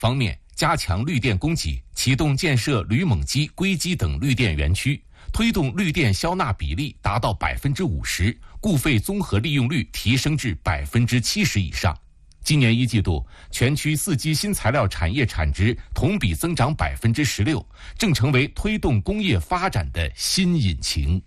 方面，加强绿电供给，启动建设铝锰基、硅基等绿电园区，推动绿电消纳比例达到50%，固废综合利用率提升至70%以上。今年一季度，全区4基新材料产业产值同比增长16%，正成为推动工业发展的新引擎。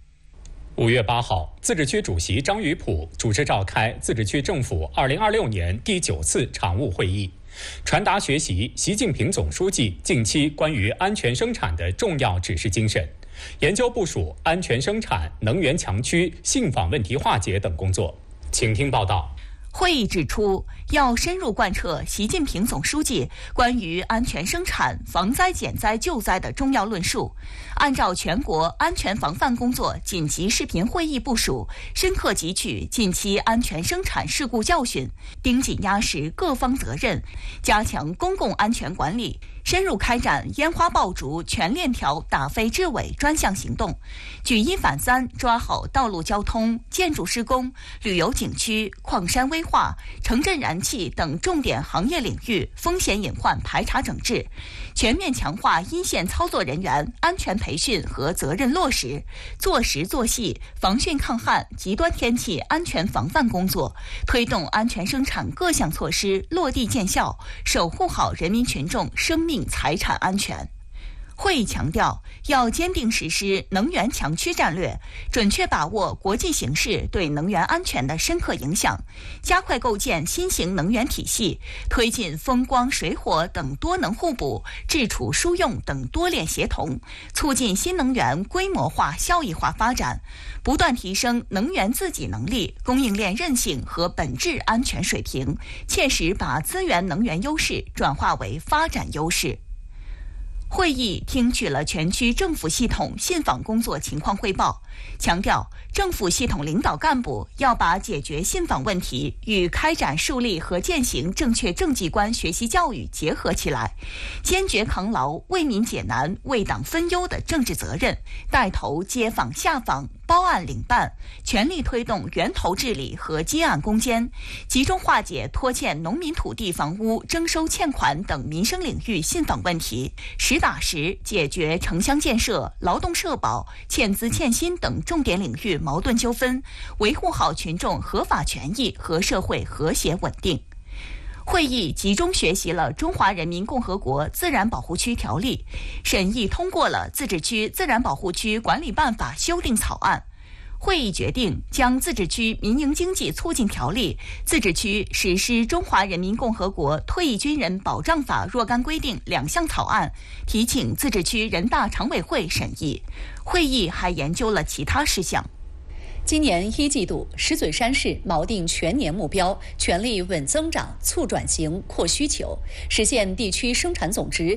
5月8号，自治区主席张宇普主持召开自治区政府2026年第9次常务会议，传达学习习近平总书记近期关于安全生产的重要指示精神，研究部署安全生产、能源强区、信访问题化解等工作。请听报道。 会议指出，要深入贯彻习近平总书记关于安全生产、防灾减灾救灾的重要论述，按照全国安全防范工作紧急视频会议部署，深刻汲取近期安全生产事故教训，盯紧压实各方责任，加强公共安全管理，深入开展烟花爆竹全链条打非治伪专项行动，举一反三抓好道路交通、建筑施工、旅游景区、矿山危化、城镇燃气等重点行业领域风险隐患排查整治，全面强化一线操作人员安全培训和责任落实，做实做细防汛抗旱、极端天气安全防范工作，推动安全生产各项措施落地见效，守护好人民群众生命财产安全。会议强调，要坚定实施能源强区战略，准确把握国际形势对能源安全的深刻影响，加快构建新型能源体系，推进风光水火等多能互补、治储输用等多链协同，促进新能源规模化、效益化发展，不断提升能源自给能力、供应链韧性和本质安全水平，切实把资源能源优势转化为发展优势。会议听取了全区政府系统信访工作情况汇报，强调政府系统领导干部要把解决信访问题与开展树立和践行正确政绩观学习教育结合起来，坚决扛牢为民解难、为党分忧的政治责任，带头接访下访、包案领办，全力推动源头治理和接案攻坚，集中化解拖欠农民土地房屋征收欠款等民生领域信访问题，实打实解决城乡建设、劳动社保、欠资欠薪等重点领域矛盾纠纷，维护好群众合法权益和社会和谐稳定。会议集中学习了《中华人民共和国自然保护区条例》，审议通过了《自治区自然保护区管理办法》修订草案。会议决定将《自治区民营经济促进条例》、《自治区实施中华人民共和国退役军人保障法》若干规定2项草案提请自治区人大常委会审议。会议还研究了其他事项。 今年1季度，石嘴山市锚定全年目标，全力稳增长、促转型、扩需求，实现地区生产总值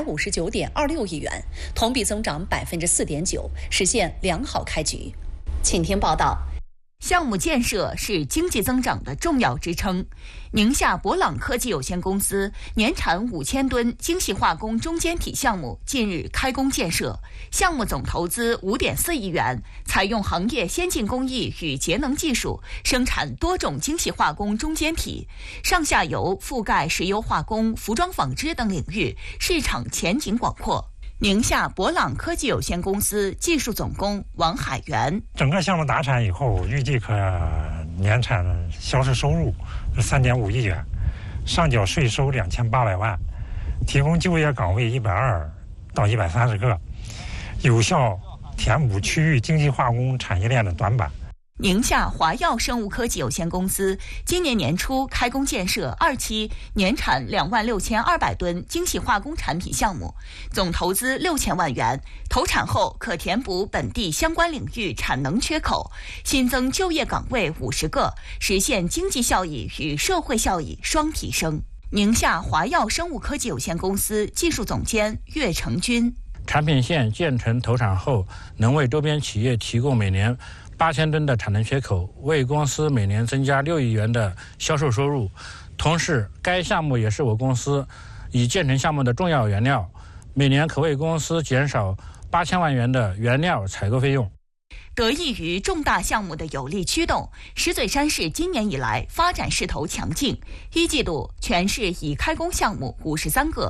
159.26亿元，同比增长4.9%，实现良好开局。请听报道。 项目建设是经济增长的重要支撑。宁夏博朗科技有限公司年产5000吨精细化工中间体项目近日开工建设，项目总投资5.4亿元，采用行业先进工艺与节能技术，生产多种精细化工中间体，上下游覆盖石油化工、服装纺织等领域，市场前景广阔。宁夏博朗科技有限公司技术总工王海源： 整个项目达产以后，预计可年产销售收入3.5亿元，上缴税收2800万，提供就业岗位120到130个，有效填补区域经济化工产业链的短板。 宁夏华药生物科技有限公司今年年初开工建设2期年产26200吨精细化工产品项目，总投资6000万元，投产后可填补本地相关领域产能缺口，新增就业岗位50个，实现经济效益与社会效益双提升。宁夏华药生物科技有限公司技术总监岳成军： 产品线建成投产后，能为周边企业提供每年8000吨的产能缺口，为公司每年增加6亿元的销售收入。同时，该项目也是我公司已建成项目的重要原料，每年可为公司减少8000万元的原料采购费用。 得益于重大项目的有力驱动，石嘴山市今年以来发展势头强劲。一季度，全市已开工项目53个，